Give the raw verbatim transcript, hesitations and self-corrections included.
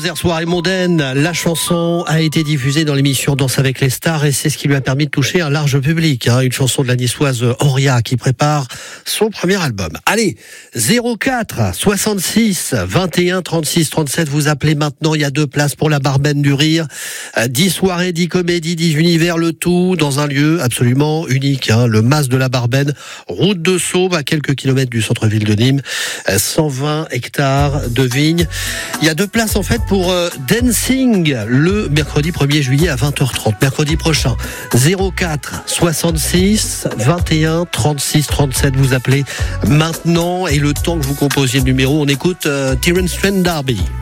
Hier soirée mondaine, la chanson a été diffusée dans l'émission Danse avec les stars et c'est ce qui lui a permis de toucher un large public. Hein. Une chanson de la niçoise Auria qui prépare son premier album. Allez, zéro quatre soixante-six vingt et un trente-six trente-sept, vous appelez maintenant, il y a deux places pour la Barbenne du Rire. dix soirées, dix comédies, dix univers, le tout dans un lieu absolument unique. Hein. Le Mas de la Barbenne, route de Sauve, à quelques kilomètres du centre-ville de Nîmes. cent vingt hectares de vignes. Il y a deux places en fait pour euh, Dancing le mercredi premier juillet à vingt heures trente, mercredi prochain. zéro quatre soixante-six vingt et un trente-six trente-sept, vous appelez maintenant et le temps que vous composiez le numéro, on écoute euh, Terence Trent D'Arby.